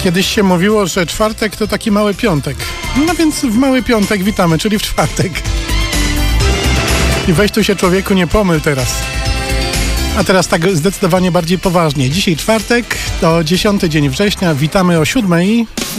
Kiedyś się mówiło, że czwartek to taki mały piątek. No więc w mały piątek witamy, czyli w czwartek. I weź tu się, człowieku, nie pomyl teraz. A teraz tak zdecydowanie bardziej poważnie. Dzisiaj czwartek, to 10 dzień września. Witamy o 7:00.